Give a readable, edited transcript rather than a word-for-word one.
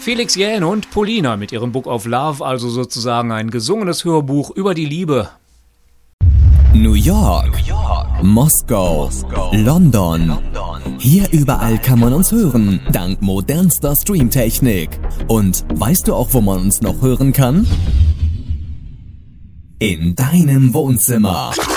Felix Jähn und Polina mit ihrem Book of Love, also sozusagen ein gesungenes Hörbuch über die Liebe. New York, Moskau, London. Hier überall kann man uns hören, dank modernster Streamtechnik. Und weißt du auch, wo man uns noch hören kann? In deinem Wohnzimmer.